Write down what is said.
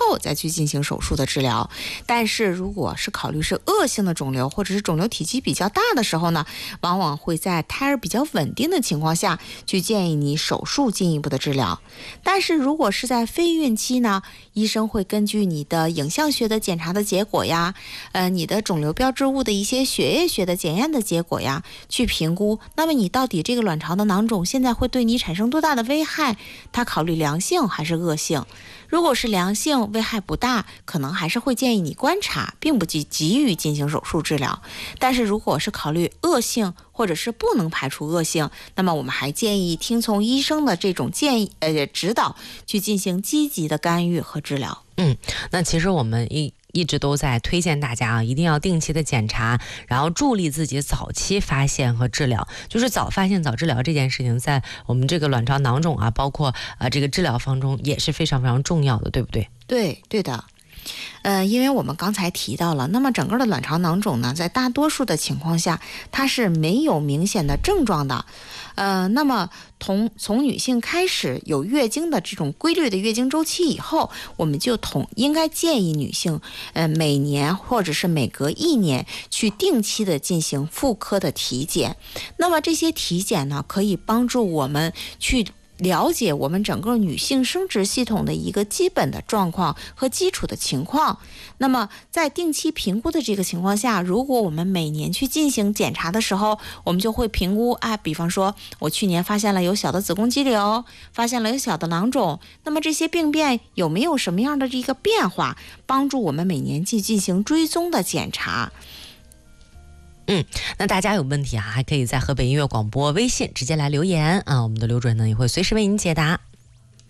后再去进行手术的治疗。但是如果是考虑是恶性的肿瘤，或者是肿瘤体积比较大的时候呢，往往会在胎儿比较稳定的情况下去建议你手术进一步的治疗。但是如果是在非孕期呢，医生会根据你的影像学的检查的结果呀，你的肿瘤标志物的一些血液学的检验的结果呀，去评估，那么你到底这个卵巢的囊肿现在会对你产生多大的危害，它考虑良性还是恶性。如果是良性，危害不大，可能还是会建议你观察，并不急于进行手术治疗。但是如果是考虑恶性，或者是不能排除恶性，那么我们还建议听从医生的这种指导，去进行积极的干预和治疗。 那其实我们一直都在推荐大家一定要定期的检查，然后助力自己早期发现和治疗。就是早发现早治疗这件事情，在我们这个卵巢囊肿包括这个治疗方中也是非常非常重要的，对不对？ 对的。因为我们刚才提到了，那么整个的卵巢囊肿呢，在大多数的情况下，它是没有明显的症状的。那么从女性开始有月经的这种规律的月经周期以后，我们就应该建议女性，每年或者是每隔1年去定期的进行妇科的体检。那么这些体检呢，可以帮助我们去了解我们整个女性生殖系统的一个基本的状况和基础的情况。那么在定期评估的这个情况下，如果我们每年去进行检查的时候，我们就会评估比方说我去年发现了有小的子宫肌瘤，发现了有小的囊肿，那么这些病变有没有什么样的这个变化，帮助我们每年去进行追踪的检查。 那大家有问题还可以在河北音乐广播微信直接来留言我们的刘主任呢也会随时为您解答。